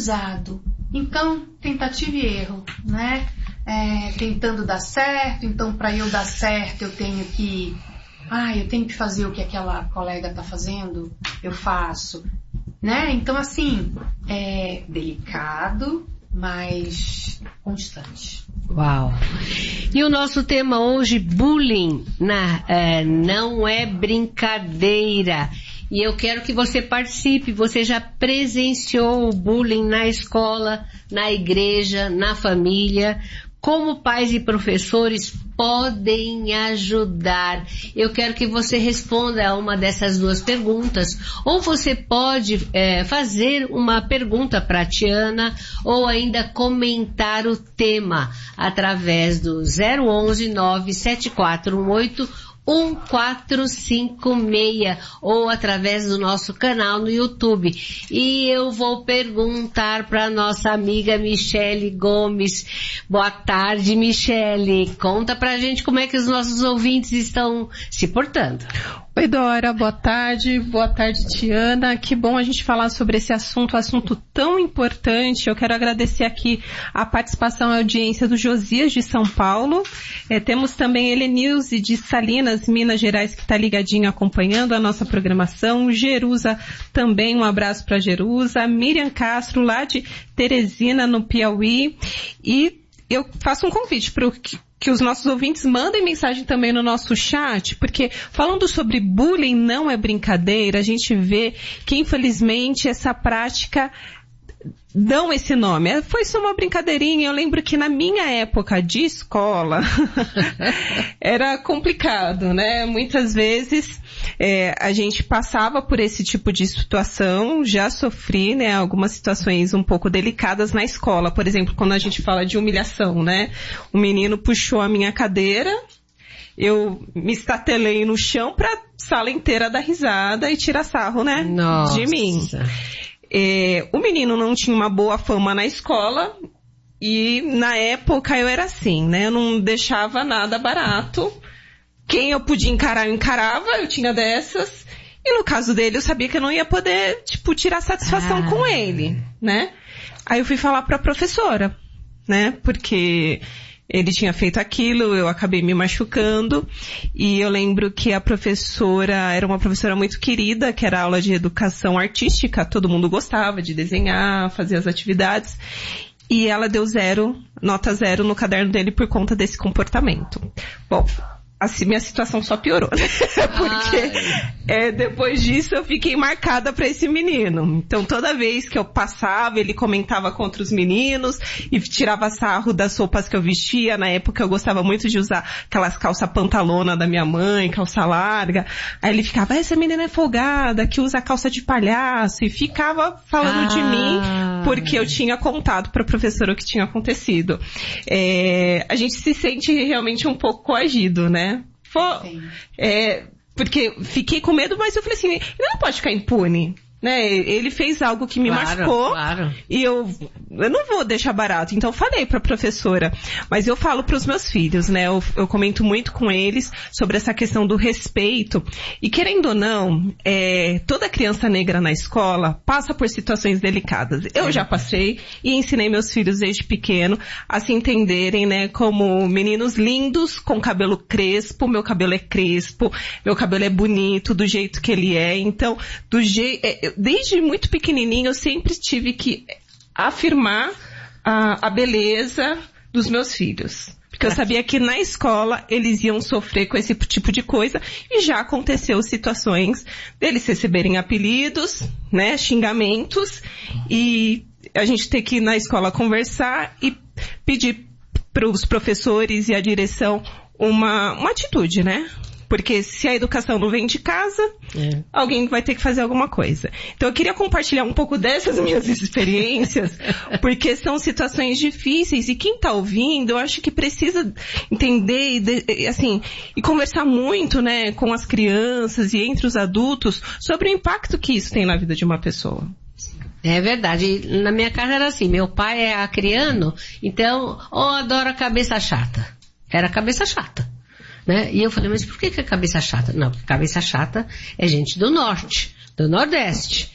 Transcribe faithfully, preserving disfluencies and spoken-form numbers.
aprendizado. Então, tentativa e erro, né? É, tentando dar certo, então para eu dar certo eu tenho que... Ah, eu tenho que fazer o que aquela colega está fazendo, eu faço, né? Então, assim, é delicado, mas constante. Uau! E o nosso tema hoje, bullying, na, é, não é brincadeira. E eu quero que você participe. Você já presenciou o bullying na escola, na igreja, na família? Como pais e professores podem ajudar? Eu quero que você responda a uma dessas duas perguntas. Ou você pode é, fazer uma pergunta para a Tiana, ou ainda comentar o tema através do zero onze, nove sete quatro um oito, um quatro cinco seis ou através do nosso canal no YouTube. E eu vou perguntar para nossa amiga Michele Gomes. Boa tarde, Michele. Conta pra gente como é que os nossos ouvintes estão se portando. Oi, Dora, boa tarde. Boa tarde, Tiana. Que bom a gente falar sobre esse assunto, um assunto tão importante. Eu quero agradecer aqui a participação e a audiência do Josias de São Paulo. É, temos também Helenilze de Salinas, Minas Gerais, que está ligadinho acompanhando a nossa programação. Jerusa também, um abraço para Jerusa. Miriam Castro, lá de Teresina, no Piauí. E eu faço um convite para o que que os nossos ouvintes mandem mensagem também no nosso chat, porque falando sobre bullying não é brincadeira, a gente vê que infelizmente essa prática dão esse nome. Foi só uma brincadeirinha. Eu lembro que na minha época de escola era complicado, né? Muitas vezes é, a gente passava por esse tipo de situação, já sofri, né, algumas situações um pouco delicadas na escola. Por exemplo, quando a gente fala de humilhação, né? O menino puxou a minha cadeira, eu me estatelei no chão pra sala inteira dar risada e tirar sarro, né? Nossa. De mim. É, o menino não tinha uma boa fama na escola e na época eu era assim, né? Eu não deixava nada barato. Quem eu podia encarar, eu encarava, eu tinha dessas. E no caso dele, eu sabia que eu não ia poder, tipo, tirar satisfação ah. com ele, né? Aí eu fui falar pra professora, né? Porque ele tinha feito aquilo, eu acabei me machucando, e eu lembro que a professora era uma professora muito querida, que era aula de educação artística, todo mundo gostava de desenhar, fazer as atividades, e ela deu zero, nota zero no caderno dele por conta desse comportamento. Bom, assim, minha situação só piorou, né? Porque é, depois disso eu fiquei marcada para esse menino. Então toda vez que eu passava, ele comentava contra os meninos e tirava sarro das roupas que eu vestia. Na época eu gostava muito de usar aquelas calças pantalona da minha mãe, calça larga. Aí ele ficava, essa menina é folgada, que usa calça de palhaço, e ficava falando ah. de mim porque eu tinha contado para a professora o que tinha acontecido. É, a gente se sente realmente um pouco coagido, né? É, porque fiquei com medo, mas eu falei assim, ele não pode ficar impune, né? Ele fez algo que me claro, machucou claro. E eu, eu não vou deixar barato. Então eu falei pra professora, mas eu falo pros meus filhos, né? Eu, eu comento muito com eles sobre essa questão do respeito. E querendo ou não, é, toda criança negra na escola passa por situações delicadas. Eu já passei e ensinei meus filhos desde pequeno a se entenderem, né? Como meninos lindos com cabelo crespo. Meu cabelo é crespo, meu cabelo é bonito do jeito que ele é. Então, do jeito... É, desde muito pequenininho eu sempre tive que afirmar a, a beleza dos meus filhos. Porque eu sabia que na escola eles iam sofrer com esse tipo de coisa e já aconteceu situações deles receberem apelidos, né, xingamentos, e a gente ter que ir na escola conversar e pedir para os professores e a direção uma, uma atitude, né? Porque se a educação não vem de casa, é. alguém vai ter que fazer alguma coisa. Então eu queria compartilhar um pouco dessas minhas experiências, porque são situações difíceis e quem está ouvindo, eu acho que precisa entender e, assim, e conversar muito, né, com as crianças e entre os adultos sobre o impacto que isso tem na vida de uma pessoa. É verdade. Na minha casa era assim, meu pai é acriano, então, eu adoro a cabeça chata. Era cabeça chata. Né? E eu falei, mas por que que é cabeça chata? Não, porque cabeça chata é gente do norte, do nordeste.